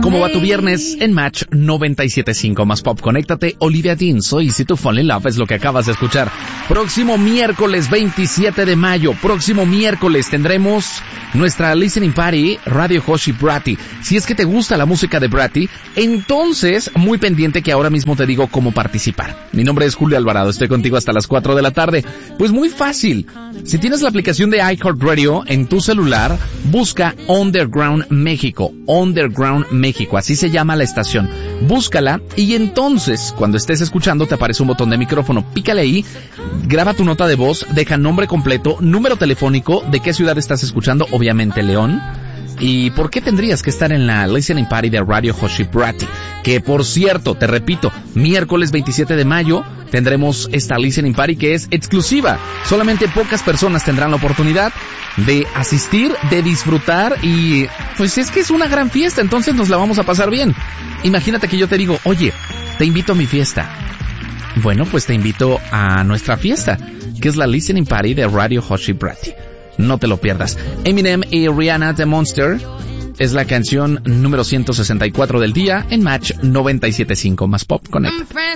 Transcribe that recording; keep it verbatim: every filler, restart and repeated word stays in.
¿Cómo va tu viernes en Match noventa y siete punto cinco más Pop? Conéctate, Olivia Dean, soy Easy to Fall in Love, es lo que acabas de escuchar. Próximo miércoles veintisiete de mayo, próximo miércoles tendremos nuestra Listening Party, Radio Hoshi Bratty. Si es que te gusta la música de Bratty, entonces muy pendiente que ahora mismo te digo cómo participar. Mi nombre es Julio Alvarado, estoy contigo hasta las cuatro de la tarde. Pues muy fácil, si tienes la aplicación de iHeartRadio en tu celular, busca Underground México, Underground México, así se llama la estación. Búscala y entonces, cuando estés escuchando, te aparece un botón de micrófono. Pícale ahí, graba tu nota de voz, deja nombre completo, número telefónico, de qué ciudad estás escuchando, obviamente León. ¿Y por qué tendrías que estar en la Listening Party de Radio Hoshi Bratty? Que por cierto, te repito, miércoles veintisiete de mayo tendremos esta Listening Party que es exclusiva. Solamente pocas personas tendrán la oportunidad de asistir, de disfrutar y pues es que es una gran fiesta, entonces nos la vamos a pasar bien. Imagínate que yo te digo, oye, te invito a mi fiesta. Bueno, pues te invito a nuestra fiesta, que es la Listening Party de Radio Hoshi Bratty. No te lo pierdas. Eminem y Rihanna, The Monster, es la canción número ciento sesenta y cuatro del día en Match noventa y siete punto cinco más Pop Connect.